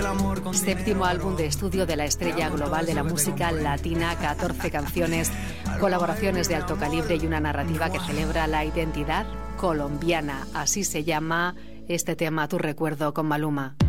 Séptimo álbum de estudio de la estrella global de la música latina, 14 canciones, colaboraciones de alto calibre y una narrativa que celebra la identidad colombiana. Así se llama este tema, Tu recuerdo, con Maluma.